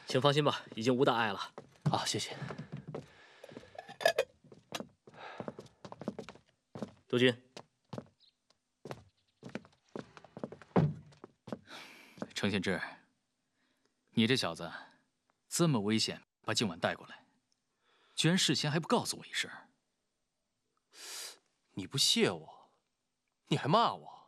请放心吧，已经无大碍了。 啊，谢谢。 督军， 程献之，你这小子这么危险，把静婉带过来，居然事先还不告诉我一声。 你不谢我，你还骂我。